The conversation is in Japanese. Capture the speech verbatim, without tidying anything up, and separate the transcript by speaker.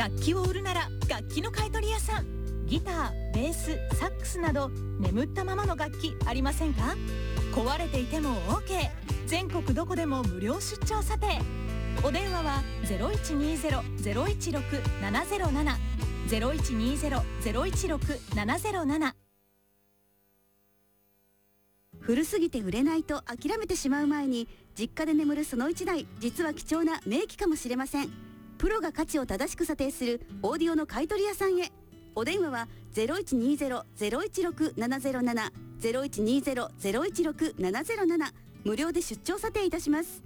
Speaker 1: 楽器を売るなら楽器の買取屋さん。ギター、ベース、サックスなど眠ったままの楽器ありませんか？壊れていても OK。 全国どこでも無料出張査定。お電話は ゼロいちにゼロ ゼロいちろく ななゼロなな ゼロいちにゼロ ゼロいちろく ななゼロなな。
Speaker 2: 古すぎて売れないと諦めてしまう前に、実家で眠るそのいちだい、実は貴重な名機かもしれません。プロが価値を正しく査定するオーディオの買取屋さんへ。お電話は ゼロいちにゼロ ゼロいちろく ななゼロなな ゼロいちにゼロ ゼロいちろく ななゼロなな。無料で出張査定いたします。